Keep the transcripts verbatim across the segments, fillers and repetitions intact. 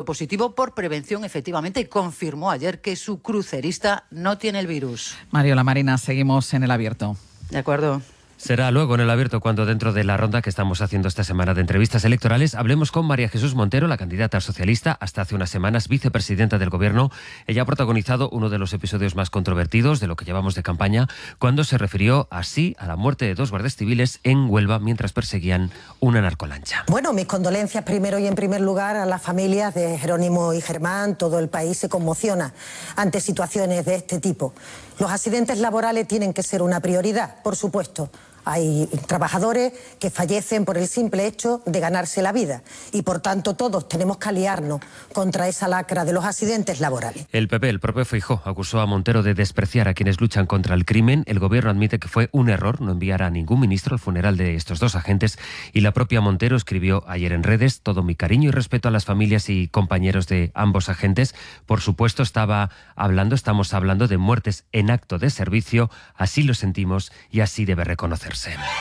positivo por prevención, efectivamente, y confirmó ayer que su crucerista no tiene el virus. Mariola Marina, seguimos en el abierto. De acuerdo. Será luego en el abierto cuando, dentro de la ronda que estamos haciendo esta semana de entrevistas electorales, hablemos con María Jesús Montero, la candidata socialista, hasta hace unas semanas vicepresidenta del Gobierno. Ella ha protagonizado uno de los episodios más controvertidos de lo que llevamos de campaña, cuando se refirió así a la muerte de dos guardias civiles en Huelva mientras perseguían una narcolancha. Bueno, mis condolencias primero y en primer lugar a las familias de Jerónimo y Germán. Todo el país se conmociona ante situaciones de este tipo. Los accidentes laborales tienen que ser una prioridad, por supuesto. Hay trabajadores que fallecen por el simple hecho de ganarse la vida y, por tanto, todos tenemos que aliarnos contra esa lacra de los accidentes laborales. El P P, el propio Feijóo, acusó a Montero de despreciar a quienes luchan contra el crimen. El Gobierno admite que fue un error no enviar a ningún ministro al funeral de estos dos agentes y la propia Montero escribió ayer en redes: todo mi cariño y respeto a las familias y compañeros de ambos agentes. Por supuesto, estaba hablando, estamos hablando de muertes en acto de servicio, así lo sentimos y así debe reconocerse.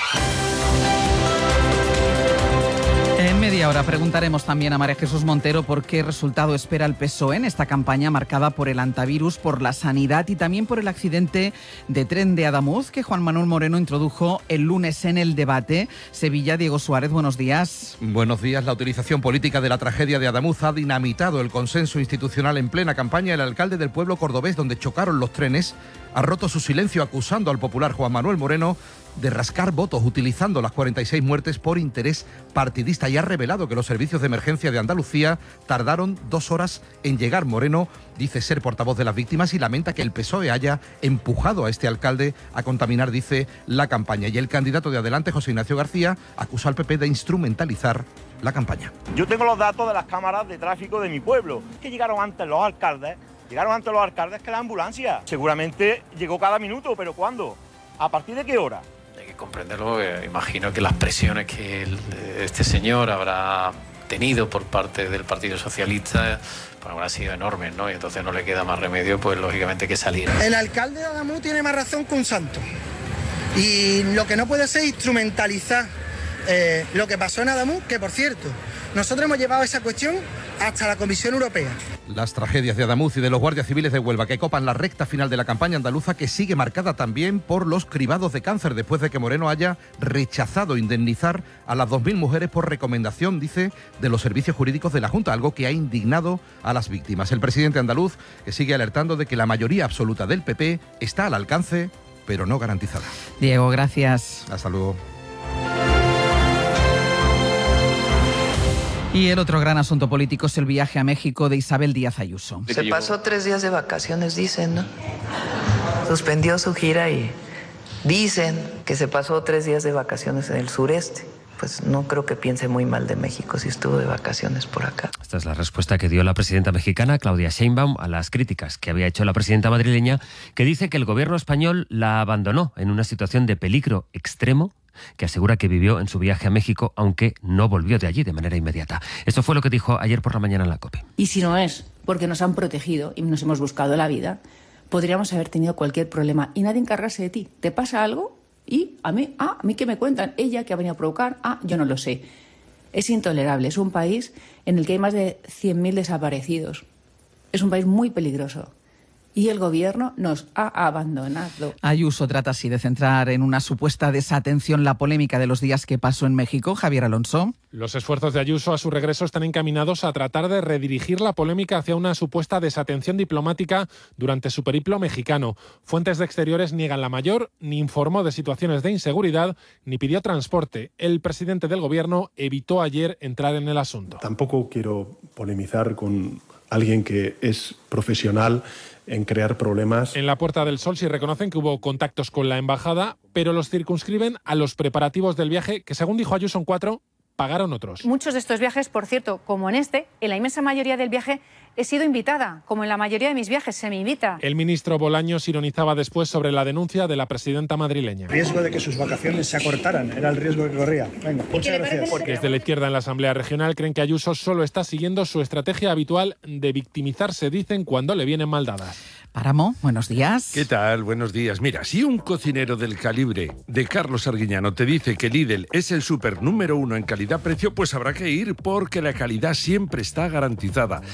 En media hora preguntaremos también a María Jesús Montero por qué resultado espera el P S O E en esta campaña marcada por el antivirus, por la sanidad y también por el accidente de tren de Adamuz que Juan Manuel Moreno introdujo el lunes en el debate. Sevilla, Diego Suárez, buenos días. Buenos días. La utilización política de la tragedia de Adamuz ha dinamitado el consenso institucional en plena campaña. El alcalde del pueblo cordobés, donde chocaron los trenes, ha roto su silencio acusando al popular Juan Manuel Moreno de rascar votos utilizando las cuarenta y seis muertes por interés partidista y ha revelado que los servicios de emergencia de Andalucía tardaron dos horas en llegar. Moreno dice ser portavoz de las víctimas y lamenta que el P S O E haya empujado a este alcalde a contaminar, dice, la campaña. Y el candidato de Adelante, José Ignacio García, acusó al P P de instrumentalizar la campaña. Yo tengo los datos de las cámaras de tráfico de mi pueblo, que llegaron antes los alcaldes, llegaron antes los alcaldes que la ambulancia. Seguramente llegó cada minuto, pero ¿cuándo? ¿A partir de qué hora? Hay que comprenderlo, eh, imagino que las presiones que el, este señor habrá tenido por parte del Partido Socialista pues habrán sido enormes, ¿no? Y entonces no le queda más remedio, pues lógicamente, que salir. El alcalde de Adamuz tiene más razón que un santo. Y lo que no puede ser instrumentalizar eh, lo que pasó en Adamuz, que por cierto, nosotros hemos llevado esa cuestión hasta la Comisión Europea. Las tragedias de Adamuz y de los guardias civiles de Huelva que copan la recta final de la campaña andaluza, que sigue marcada también por los cribados de cáncer, después de que Moreno haya rechazado indemnizar a las dos mil mujeres por recomendación, dice, de los servicios jurídicos de la Junta, algo que ha indignado a las víctimas. El presidente andaluz, que sigue alertando de que la mayoría absoluta del P P está al alcance, pero no garantizada. Diego, gracias. Hasta luego. Y el otro gran asunto político es el viaje a México de Isabel Díaz Ayuso. Se pasó tres días de vacaciones, dicen, ¿no? Suspendió su gira y dicen que se pasó tres días de vacaciones en el sureste. Pues no creo que piense muy mal de México si estuvo de vacaciones por acá. Esta es la respuesta que dio la presidenta mexicana, Claudia Sheinbaum, a las críticas que había hecho la presidenta madrileña, que dice que el gobierno español la abandonó en una situación de peligro extremo, que asegura que vivió en su viaje a México, aunque no volvió de allí de manera inmediata. Esto fue lo que dijo ayer por la mañana en la COPE. Y si no es porque nos han protegido y nos hemos buscado la vida, podríamos haber tenido cualquier problema y nadie encargarse de ti. ¿Te pasa algo? Y a mí, ah, a mí que me cuentan, ella que ha venido a provocar, ah, yo no lo sé. Es intolerable, es un país en el que hay más de cien mil desaparecidos. Es un país muy peligroso. Y el gobierno nos ha abandonado. Ayuso trata así de centrar en una supuesta desatención la polémica de los días que pasó en México. Javier Alonso. Los esfuerzos de Ayuso a su regreso están encaminados a tratar de redirigir la polémica hacia una supuesta desatención diplomática durante su periplo mexicano. Fuentes de Exteriores niegan la mayor, ni informó de situaciones de inseguridad, ni pidió transporte. El presidente del gobierno evitó ayer entrar en el asunto. Tampoco quiero polemizar con alguien que es profesional en crear problemas. En la Puerta del Sol sí reconocen que hubo contactos con la embajada, pero los circunscriben a los preparativos del viaje, que según dijo Ayuso en cuatro, pagaron otros. Muchos de estos viajes, por cierto, como en este, en la inmensa mayoría del viaje he sido invitada, como en la mayoría de mis viajes se me invita. El ministro Bolaños ironizaba después sobre la denuncia de la presidenta madrileña. El riesgo de que sus vacaciones se acortaran era el riesgo que corría. Venga, muchas gracias. Desde la izquierda en la Asamblea Regional creen que Ayuso solo está siguiendo su estrategia habitual de victimizarse, dicen, cuando le vienen mal dadas. Páramo, buenos días. ¿Qué tal? Buenos días. Mira, si un cocinero del calibre de Carlos Arguiñano te dice que Lidl es el súper número uno en calidad-precio, pues habrá que ir porque la calidad siempre está garantizada.